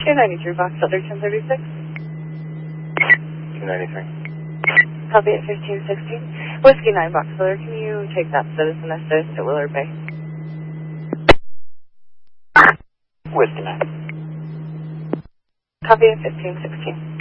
293 Box Elder 1036. 293. Copy at 1516. Whiskey 9 Box Elder, can you take that citizen SS to Willard Bay? Whiskey 9. Copy at 1516.